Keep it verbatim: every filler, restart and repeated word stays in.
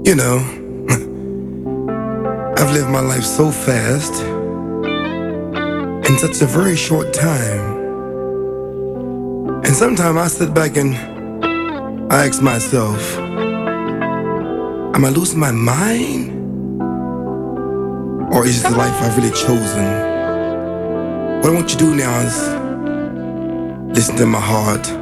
You know, I've lived my life so fast in such a very short time. And sometimes I sit back and I ask myself, am I losing my mind? Or is this the life I've really chosen? What I want you to do now is listen to my heart,